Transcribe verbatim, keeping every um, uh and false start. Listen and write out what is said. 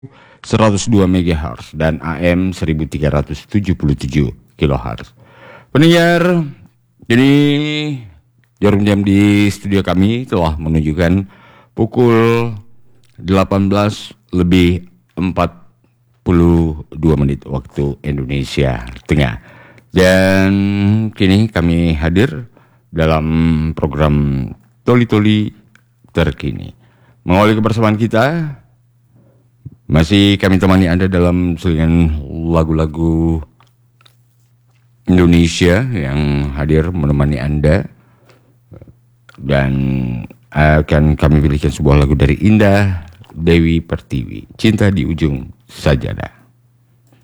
seratus dua megahertz dan A M seribu tiga ratus tujuh puluh tujuh kilohertz. Pendengar, jadi jarum jam di studio kami telah menunjukkan pukul delapan belas lebih empat puluh dua menit waktu Indonesia Tengah. Dan kini kami hadir dalam program Toli-Toli Terkini. Mengawali kebersamaan kita, masih kami temani Anda dalam selingan lagu-lagu Indonesia yang hadir menemani Anda. Dan akan kami pilihkan sebuah lagu dari Indah Dewi Pertiwi, Cinta di Ujung Sajadah.